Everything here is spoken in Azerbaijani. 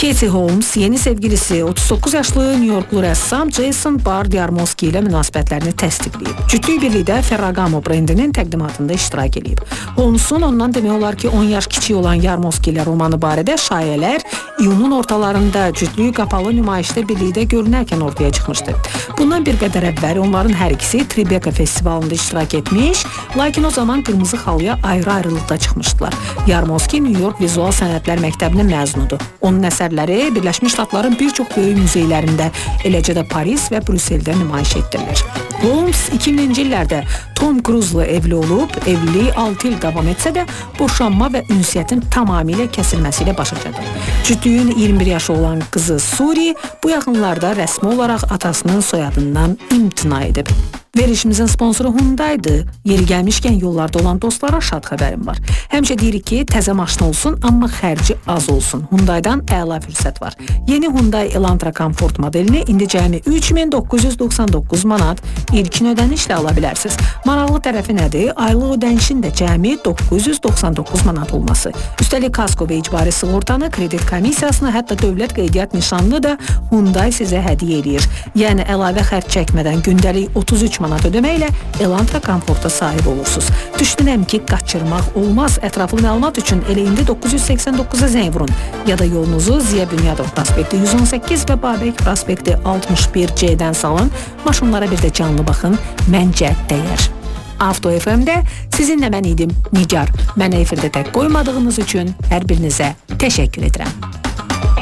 Katie Holmes yeni sevgilisi 39 yaşlı New Yorklu rəssam Jason Barr-Yarmosky ilə münasibətlərini təsdiqləyib. Cütlük birlikdə Ferragamo brendinin təqdimatında iştirak edib. Holmes'un ondan demək olar ki 10 yaş kiçik olan Yarmosky ilə romanı barədə şayələr iyunun ortalarında cütlüyü qapalı nümayişdə birlikdə görünərkən ortaya çıxmışdı. Bundan bir qədər əvvəl onların hər ikisi Tribeca festivalında iştirak etmiş, lakin o zaman qırmızı xalıya ayrı-ayrılıqda çıxmışdılar. Yarmosky New York Vizual Sənətlər Məktəbinin məzunudur. Onun əsərləri Birləşmiş Ştatların bir çox böyük muzeylərində, eləcə də Paris və Brüsseldə nümayiş etdirilir. Holmes 2000-ci illərdə Tom Cruise'la evli olub, evliliyi 6 il davam etsə də boşanma və ünsiyyətin tamamilə kəsilməsi ilə başa çatıb. Cütlüyün 21 yaşı olan qızı Suri bu yaxınlarda rəsmi olaraq atasının soyadından imtina edib. Verişimizin sponsoru Hyundai'dır. Yeri gəlmişkən yollarda olan dostlara şad xəbərim var. Həmişə deyirik ki, təzə maşın olsun, amma xərci az olsun. Hyundai'dan əla fürsət var. Yeni Hyundai Elantra Comfort modelini indi cəmi 3999 manat ilkin ödənişlə ala bilərsiniz. Maraqlı tərəfi nədir? Aylıq ödənişin də cəmi 999 manat olması. Üstəlik kasko və icbari sığortanı, kredit komissiyasını, hətta dövlət qeydiyyat nişanını da Hyundai sizə hədiyyə edir. Yəni əlavə xərc çəkmədən gündəlik 33 manat ödəməklə Elantra Comfort'a sahib olursunuz. Düşünürəm ki, qaçırmaq olmaz. Ətraflı məlumat üçün elə indi 989-a zəng vurun. Ya da yolunuzu Ziya Bünyadov prospekti 118 və Babək prospekti 61C-dən salın. Maşınlara bir də canlı baxın. Məncə dəyər. Avto FM'də sizinlə mən idim Nigar. Mənə efirdə tək qoymadığınız üçün hər birinizə təşəkkür edirəm.